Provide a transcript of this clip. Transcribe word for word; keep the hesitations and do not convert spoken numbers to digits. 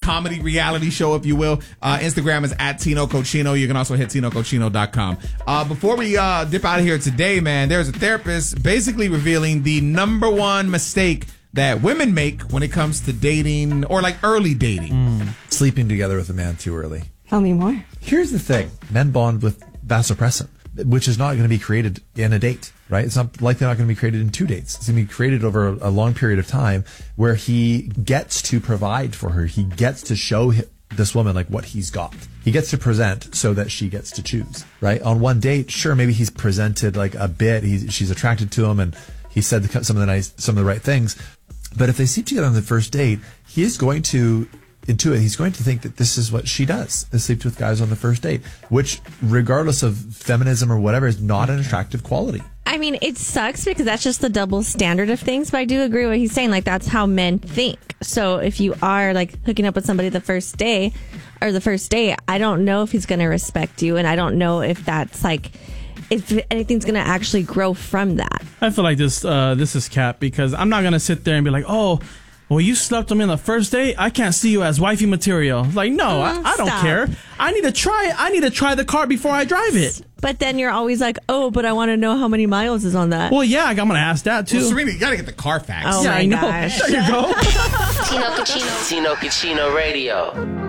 comedy reality show, if you will. Uh, Instagram is at Tino Cochino. You can also hit Tino Cochino dot com. Uh, before we uh, dip out of here today, man, there's a therapist basically revealing the number one mistake that women make when it comes to dating or like early dating. Mm. Sleeping together with a man too early. Tell me more. Here's the thing. Men bond with vasopressin, which is not going to be created in a date, right? It's not likely not going to be created in two dates. It's going to be created over a, a long period of time where he gets to provide for her. He gets to show hi- this woman like what he's got. He gets to present so that she gets to choose, right? On one date, sure, maybe he's presented like a bit. He's, she's attracted to him and he said the, some of the nice, some of the right things. But if they sleep together on the first date, he is going to intuit. He's going to think that this is what she does, is sleep with guys on the first date, which regardless of feminism or whatever is not an attractive quality. I mean, it sucks because that's just the double standard of things, but I do agree with what he's saying. Like, that's how men think. So if you are like hooking up with somebody the first day or the first day, I don't know if he's going to respect you. And I don't know if that's like, if anything's going to actually grow from that. I feel like this, uh, this is cap because I'm not going to sit there and be like, oh, well, you slept with me on the first date. I can't see you as wifey material. Like, no, Oh, I, I don't stop. care. I need to try. I need to try the car before I drive it. But then you're always like, oh, but I want to know how many miles is on that. Well, yeah, I'm gonna ask that too. Well, Serena, you gotta get the Carfax. Oh yeah, my I know. gosh. There you go. Tino Cochino. Tino Cochino Radio.